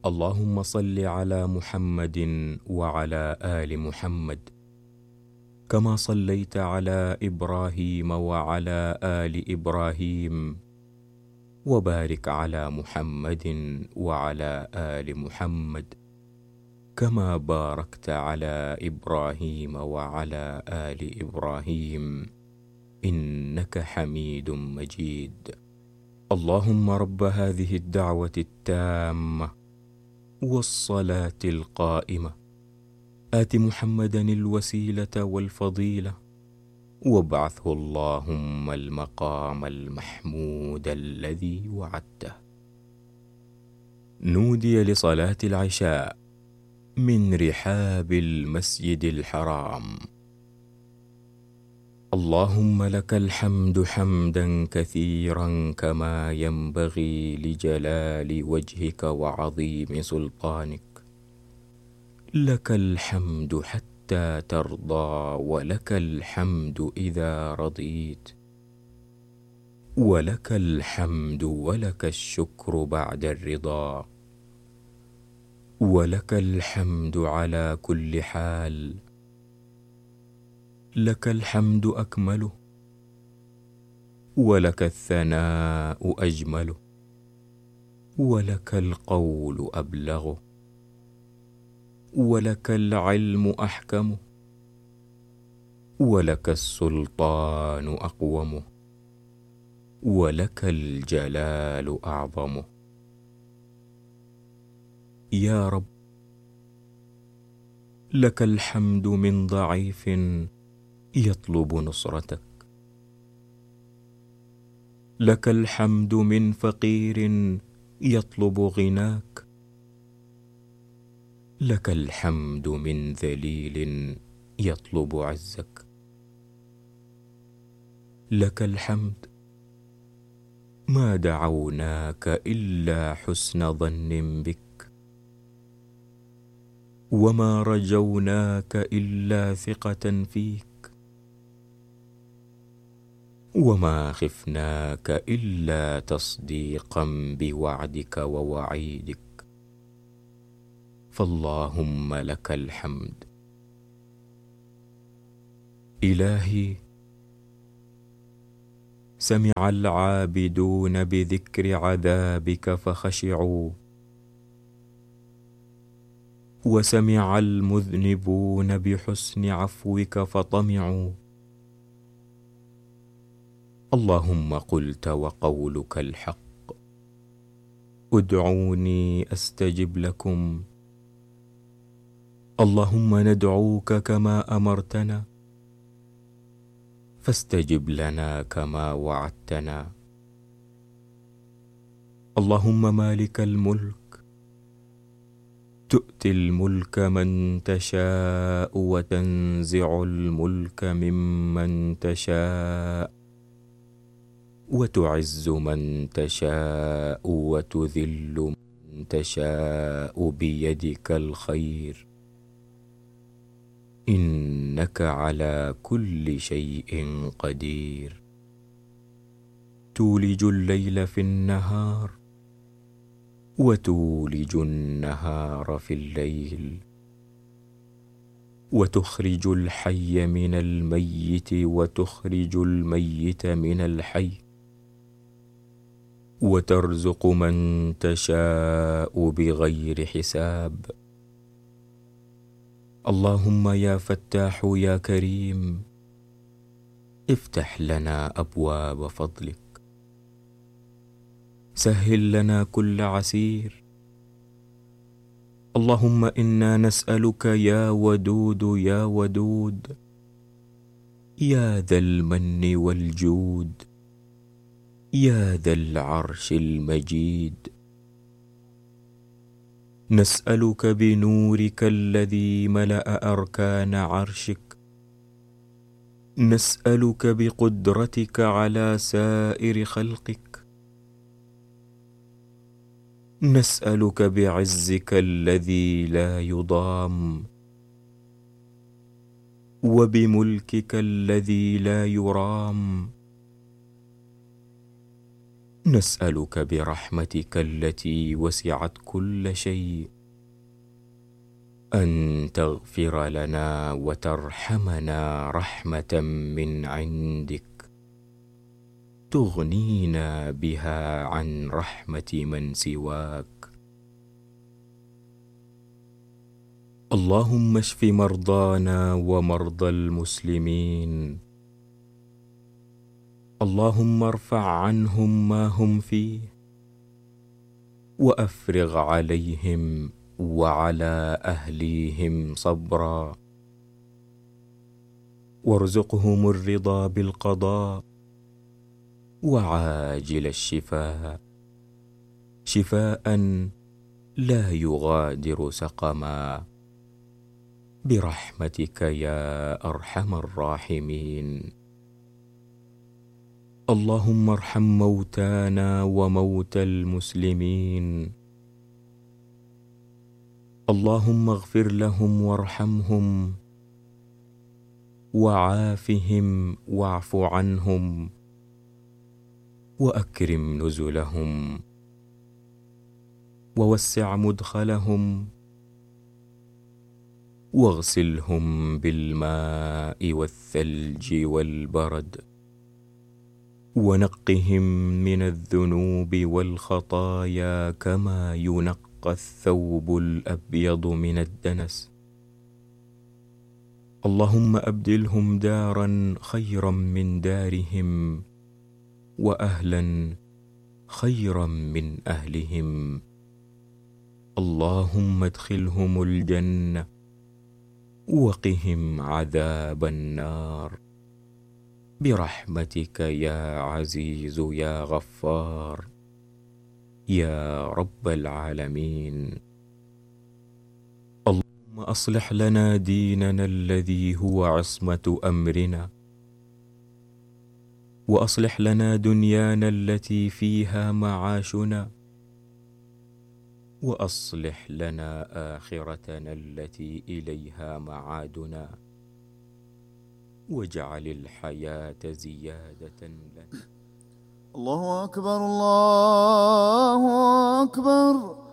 اللهم صل على محمد وعلى آل محمد كما صليت على إبراهيم وعلى آل إبراهيم، وبارك على محمد وعلى آل محمد كما باركت على إبراهيم وعلى آل إبراهيم إنك حميد مجيد. اللهم رب هذه الدعوة التامة والصلاة القائمة، آت محمدا الوسيلة والفضيلة، وابعثه اللهم المقام المحمود الذي وعدته. نودي لصلاة العشاء من رحاب المسجد الحرام. اللهم لك الحمد حمدا كثيرا كما ينبغي لجلال وجهك وعظيم سلطانك. لك الحمد حتى ترضى، ولك الحمد إذا رضيت، ولك الحمد ولك الشكر بعد الرضا، ولك الحمد على كل حال. لك الحمد أكمله، ولك الثناء أجمله، ولك القول أبلغه، ولك العلم أحكمه، ولك السلطان أقومه، ولك الجلال أعظمه. يا رب، لك الحمد من ضعيف يطلب نصرتك، لك الحمد من فقير يطلب غناك، لك الحمد من ذليل يطلب عزك. لك الحمد ما دعوناك إلا حسن ظن بك، وما رجوناك إلا ثقة فيك، وما خفناك إلا تصديقا بوعدك ووعيدك. فاللهم لك الحمد. إلهي، سمع العابدون بذكر عذابك فخشعوا، وسمع المذنبون بحسن عفوك فطمعوا. اللهم قلت وقولك الحق، ادعوني أستجب لكم. اللهم ندعوك كما أمرتنا، فاستجب لنا كما وعدتنا. اللهم مالك الملك، تؤتي الملك من تشاء وتنزع الملك ممن تشاء، وتعز من تشاء وتذل من تشاء بيدك الخير، إنك على كل شيء قدير. تولج الليل في النهار، وتولج النهار في الليل، وتخرج الحي من الميت، وتخرج الميت من الحي، وترزق من تشاء بغير حساب. اللهم يا فتاح يا كريم، افتح لنا أبواب فضلك، سهل لنا كل عسير. اللهم إنا نسألك يا ودود يا ودود، يا ذا المن والجود، يا ذا العرش المجيد، نسألك بنورك الذي ملأ أركان عرشك، نسألك بقدرتك على سائر خلقك، نسألك بعزك الذي لا يضام، وبملكك الذي لا يرام. نسألك برحمتك التي وسعت كل شيء أن تغفر لنا وترحمنا رحمة من عندك تغنينا بها عن رحمة من سواك. اللهم اشف مرضانا ومرضى المسلمين. اللهم ارفع عنهم ما هم فيه وأفرغ عليهم وعلى أهليهم صبرا، وارزقهم الرضا بالقضاء وعاجل الشفاء، شفاء لا يغادر سقما، برحمتك يا أرحم الراحمين. اللهم ارحم موتانا وموتى المسلمين. اللهم اغفر لهم وارحمهم وعافهم واعف عنهم وأكرم نزلهم ووسع مدخلهم واغسلهم بالماء والثلج والبرد ونقهم من الذنوب والخطايا كما ينقى الثوب الأبيض من الدنس. اللهم أبدلهم دارا خيرا من دارهم وأهلا خيرا من أهلهم. اللهم ادخلهم الجنة وقهم عذاب النار، برحمتك يا عزيز يا غفار يا رب العالمين. اللهم أصلح لنا ديننا الذي هو عصمة أمرنا، وأصلح لنا دنيانا التي فيها معاشنا، وأصلح لنا آخرتنا التي إليها معادنا، واجعل الحياة زيادة لنا. الله أكبر الله أكبر.